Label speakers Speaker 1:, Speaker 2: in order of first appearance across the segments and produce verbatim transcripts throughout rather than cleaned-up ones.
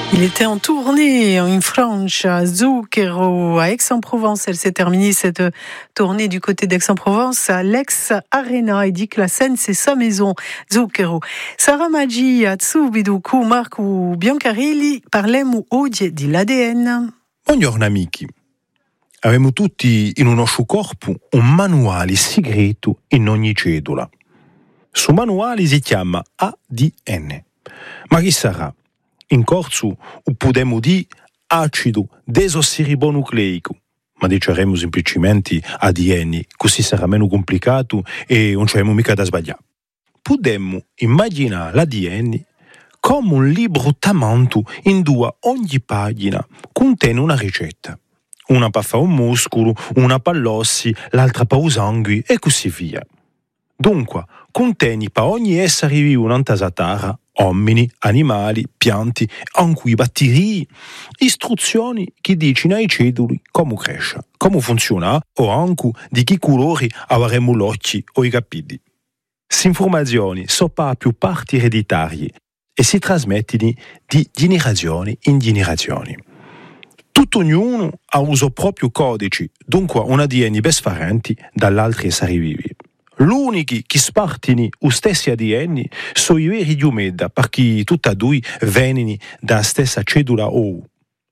Speaker 1: Il était en tournée en France à Zucchero, à Aix-en-Provence. Elle s'est terminée cette tournée du côté d'Aix-en-Provence à l'Ex Arena. Il dit que la scène, c'est sa maison, Zucchero. Sara Maggi, Atsubiduku, Marco Biancarilli, parliamo oggi dell'A D N.
Speaker 2: Buongiorno amici. Abbiamo tutti in un nostro corpo un manuale segreto in ogni cellula. Su manuale si chiama A D N. Ma chi sarà? In corso possiamo dire acido desossiribonucleico, ma diciamo semplicemente A D N, così sarà meno complicato e non c'è mica da sbagliare. Possiamo immaginare l'A D N come un libro tamanto in due ogni pagina contiene una ricetta. Una per fare un muscolo, una per l'ossi, l'altra per il sangue e così via. Dunque, contiene per ogni essere vivo in terra, uomini, animali, pianti, anche i batteri, istruzioni che dicono ai celluli come cresce, come funziona o anche di che colori avremo gli occhi o i capelli. Queste informazioni sono per più parti ereditarie e si trasmettono di generazione in generazione. Tutto ognuno ha il suo proprio codice, dunque un A D N differente dall'altro essere vivi. L'unici che spartino lo stesso A D N sono i veri di umeda, perché tutti e due vengono dalla stessa cellula O.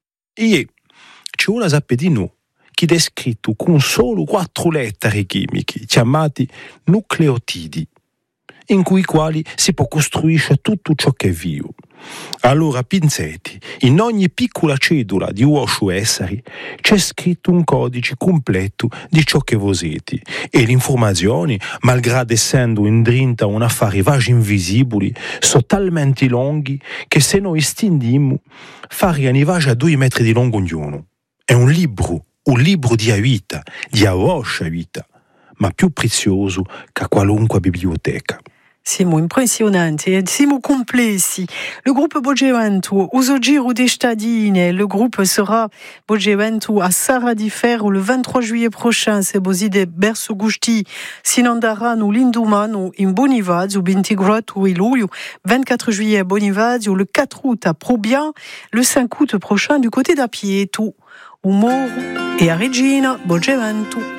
Speaker 2: E c'è una sapedino che è descritto con solo quattro lettere chimiche, chiamate nucleotidi, in cui quali si può costruire tutto ciò che è vivo. Allora, pinzetti, in ogni piccola cellula di vostro essere c'è scritto un codice completo di ciò che voi siete e le informazioni, malgrado essendo in drinta un affare vagi invisibili, sono talmente lunghi che se noi stendiamo faranno vagi a due metri di lungo ognuno. È un libro, un libro di vita, di vostra vita, ma più prezioso che qualunque biblioteca.
Speaker 1: Siamo impressionanti, siamo complessi. Le groupe Bogevento, uso giro de stadine. Le groupe sera Bogevento a Sara di Ferro le vingt-trois juillet prochain. Se bosi de Berso Gusti, Sinandarano, Lindumano, in Bonivadio, ventiquattro luglio, vingt-quatre juillet à Bonivadio, le quatre août à Probia, le cinq août prochain du côté d'Apieto, Umoro et à Regina, Bogevento.